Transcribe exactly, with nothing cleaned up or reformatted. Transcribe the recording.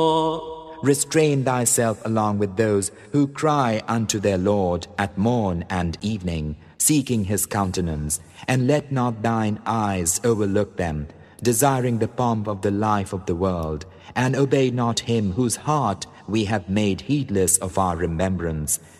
Restrain thyself along with those who cry unto their Lord at morn and evening, seeking His countenance, and let not thine eyes overlook them, desiring the pomp of the life of the world, and obey not him whose heart we have made heedless of our remembrance.